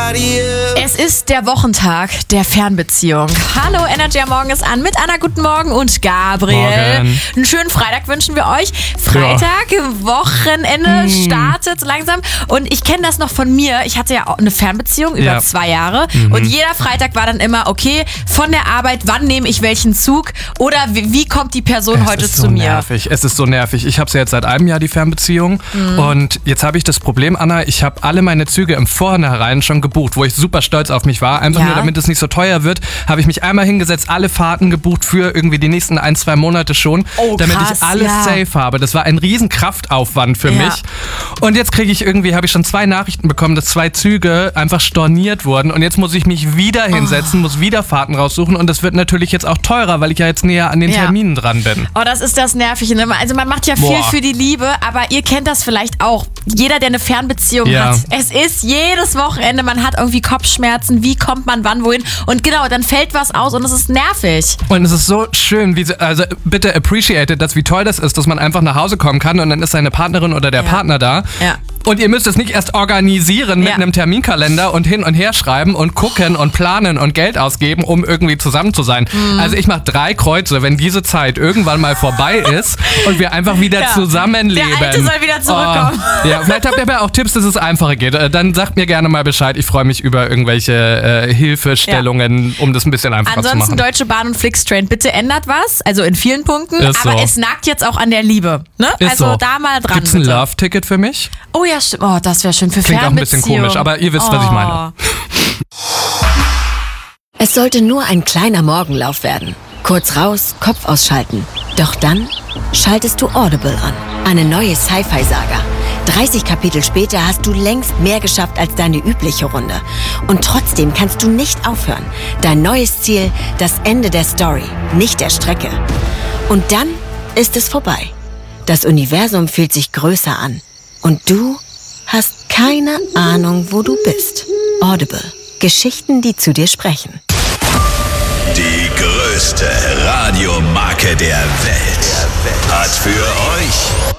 somebody else. Es ist der Wochentag der Fernbeziehung. Hallo, Energy am Morgen ist an mit Anna, guten Morgen und Gabriel. Morgen. Einen schönen Freitag wünschen wir euch. Freitag, Wochenende startet langsam. Und ich kenne das noch von mir. Ich hatte ja auch eine Fernbeziehung über 2 Jahre. Und jeder Freitag war dann immer, okay, von der Arbeit, wann nehme ich welchen Zug? Oder wie kommt die Person heute zu mir? Nervig. Es ist so nervig. Ich habe ja jetzt seit einem Jahr die Fernbeziehung. Und jetzt habe ich das Problem, Anna, ich habe alle meine Züge im Vornherein schon gebucht, wo ich super stolz auf mich war. Einfach nur, damit es nicht so teuer wird, habe ich mich einmal hingesetzt, alle Fahrten gebucht für irgendwie die nächsten 1-2 Monate schon, damit krass, ich alles safe habe. Das war ein riesen Kraftaufwand für mich. Und jetzt habe ich schon 2 Nachrichten bekommen, dass 2 Züge einfach storniert wurden. Und jetzt muss ich mich wieder hinsetzen, muss wieder Fahrten raussuchen. Und das wird natürlich jetzt auch teurer, weil ich ja jetzt näher an den Terminen dran bin. Oh, das ist das Nervige. Also man macht ja viel für die Liebe, aber ihr kennt das vielleicht auch. Jeder, der eine Fernbeziehung hat. Es ist jedes Wochenende, man hat irgendwie Kopfschmerzen, wie kommt man wann wohin und genau, dann fällt was aus und es ist nervig. Und es ist so schön, also bitte appreciate das, wie toll das ist, dass man einfach nach Hause kommen kann und dann ist seine Partnerin oder der Partner da. Ja. Und ihr müsst es nicht erst organisieren mit einem Terminkalender und hin und her schreiben und gucken und planen und Geld ausgeben, um irgendwie zusammen zu sein. Also ich mache 3 Kreuze, wenn diese Zeit irgendwann mal vorbei ist und wir einfach wieder zusammenleben. Der Alte soll wieder zurückkommen. Vielleicht habt ihr aber auch Tipps, dass es einfacher geht. Dann sagt mir gerne mal Bescheid. Ich freue mich über irgendwelche Hilfestellungen, um das ein bisschen einfacher zu machen. Ansonsten Deutsche Bahn und Flixtrain, bitte ändert was. Also in vielen Punkten. Ist aber so. es nagt jetzt auch an der Liebe. Ne? Also da mal dran. Gibt's ein Love-Ticket für mich? Oh ja, stimmt. Oh, das wäre schön für Klingt auch ein bisschen Fernbeziehung. komisch, aber ihr wisst, was ich meine. Es sollte nur ein kleiner Morgenlauf werden. Kurz raus, Kopf ausschalten. Doch dann schaltest du Audible an. Eine neue Sci-Fi-Saga. 30 Kapitel später hast du längst mehr geschafft als deine übliche Runde. Und trotzdem kannst du nicht aufhören. Dein neues Ziel, das Ende der Story, nicht der Strecke. Und dann ist es vorbei. Das Universum fühlt sich größer an. Und du hast keine Ahnung, wo du bist. Audible. Geschichten, die zu dir sprechen. Die größte Radiomarke der Welt hat für euch